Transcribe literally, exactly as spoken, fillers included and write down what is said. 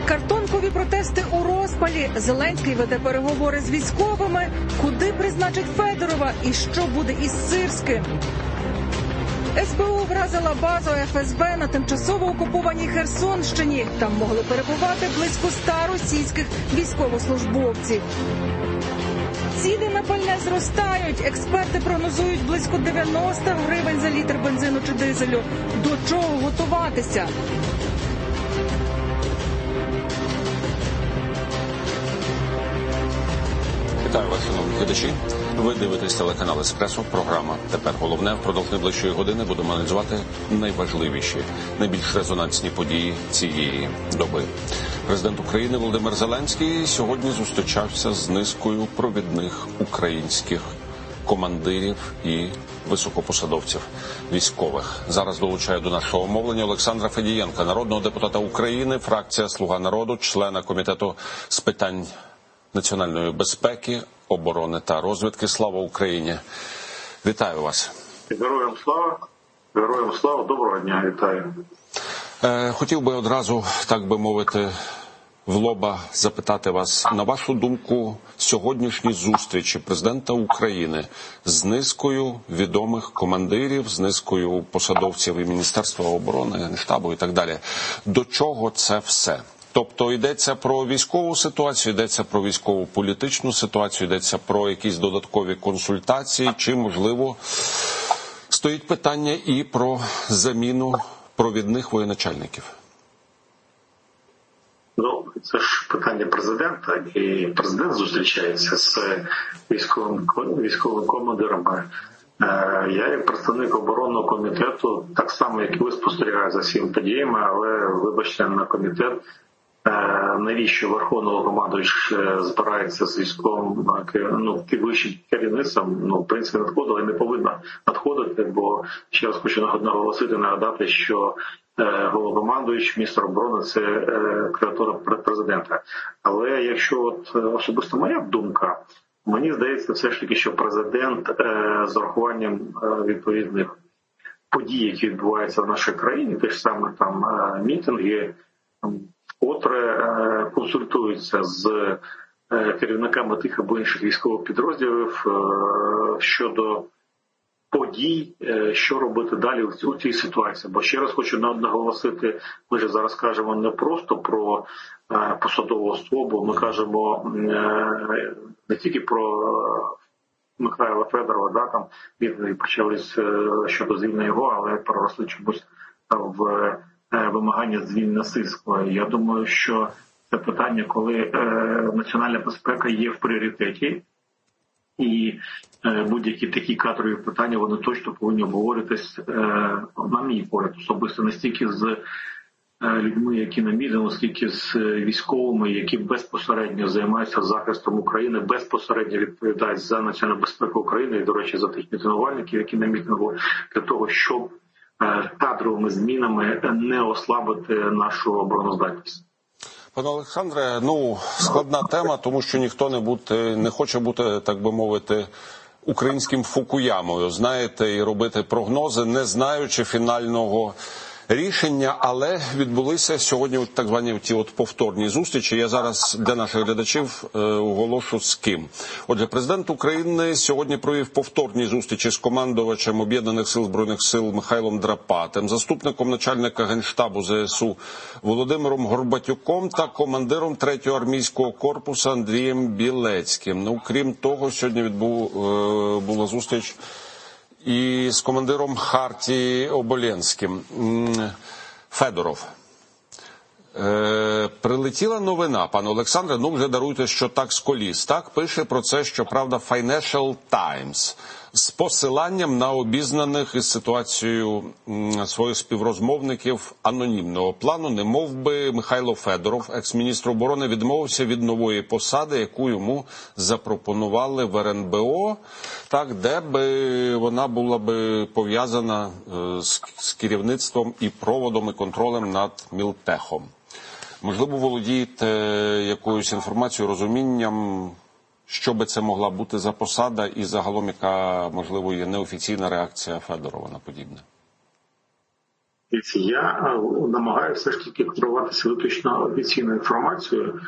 Картонкові протести у розпалі. Зеленський веде переговори з військовими. Куди призначить Федорова і що буде із Сирським? ес бе у вразила базу еф ес бе на тимчасово окупованій Херсонщині. Там могли перебувати близько ста російських військовослужбовців. Ціни на пальне зростають. Експерти прогнозують близько дев'яносто гривень за літр бензину чи дизелю. До чого готуватися? Вітаю вас, шановні глядачі. Ви дивитесь телеканал «Еспресо». Програма «Тепер головне». Впродовж найближчої години будемо аналізувати найважливіші, найбільш резонансні події цієї доби. Президент України Володимир Зеленський сьогодні зустрічався з низкою провідних українських командирів і високопосадовців військових. Зараз долучаю до нашого мовлення Олександра Федієнка, народного депутата України, фракція «Слуга народу», члена Комітету з питань національної безпеки, оборони та розвідки. Слава Україні! Вітаю вас! Героям слава! Героям слава! Доброго дня! Вітаю! Е, хотів би одразу, так би мовити, в лоба запитати вас, на вашу думку, сьогоднішні зустрічі президента України з низкою відомих командирів, з низкою посадовців і Міністерства оборони, Генштабу і так далі, до чого це все? Тобто йдеться про військову ситуацію, йдеться про військову політичну ситуацію, йдеться про якісь додаткові консультації, чи, можливо, стоїть питання і про заміну провідних воєначальників? Ну, це ж питання президента, і президент зустрічається з військовими, військовими командирами. Я, як представник оборонного комітету, так само, як і ви, спостерігаю за всіма подіями, але, вибачте, на комітет, навіщо Верховний Головнокомандувач збирається з військовим, ну, вищим керівництвом, ну, в принципі, надходило і не повинно надходити, бо, ще раз хочу наголосити, нагадати, що Головнокомандувач, міністр оборони – це креатура президента. Але якщо от особисто моя думка, мені здається все ж таки, що президент з урахуванням відповідних подій, які відбуваються в нашій країні, те ж саме там мітинги, котре консультуються з керівниками тих або інших військових підрозділів щодо подій, що робити далі у цій ситуації. Бо ще раз хочу наголосити, ми ж зараз кажемо не просто про посадову особу, ми кажемо не тільки про Михайла Федорова, да, там відповіді почались щодо звільнення його, але переросли чомусь в вимагання звільнення Сирського. Я думаю, що це питання, коли е, національна безпека є в пріоритеті, і е, будь-які такі кадрові питання, вони точно повинні обговоритись, е, на мій погляд, особисто не стільки з е, людьми, які на мітингу, скільки з військовими, які безпосередньо займаються захистом України, безпосередньо відповідають за національну безпеку України і, до речі, за тих мітингувальників, які на мітингу, для того, щоб кадровими змінами не ослабити нашу обороноздатність. Пане Олександре, ну, складна тема, тому що ніхто не, бути, не хоче бути, так би мовити, українським Фукуямою, знаєте, і робити прогнози, не знаючи фінального рішення, але відбулися сьогодні так звані ті от повторні зустрічі. Я зараз для наших глядачів е, оголошу з ким. Отже, президент України сьогодні провів повторні зустрічі з командувачем Об'єднаних сил Збройних сил Михайлом Драпатим, заступником начальника Генштабу зе ес у Володимиром Горбатюком та командиром третього армійського корпусу Андрієм Білецьким. Ну, крім того, сьогодні відбув, е, була зустріч і з командиром Хартії Оболенським. Федоров. Е, прилетіла новина, пане Олександре, ну вже даруйте, що так з коліс. Так, пише про це, щоправда, Financial Times з посиланням на обізнаних із ситуацією своїх співрозмовників анонімного плану, немов би Михайло Федоров, екс-міністр оборони, відмовився від нової посади, яку йому запропонували в ер ен бе о, так, де би вона була би пов'язана з, з керівництвом і проводом і контролем над Мілтехом. Можливо, володієте якоюсь інформацією, розумінням, що би це могла бути за посада і загалом, яка, можливо, є неофіційна реакція Федорова на подібне? Я намагаюся все ж таки керуватися виключно офіційною інформацією.